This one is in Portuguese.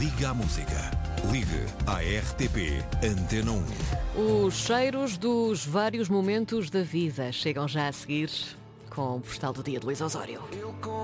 Liga à Música. Ligue à RTP Antena 1. Os cheiros dos vários momentos da vida chegam já a seguir com o postal do dia de Luís Osório.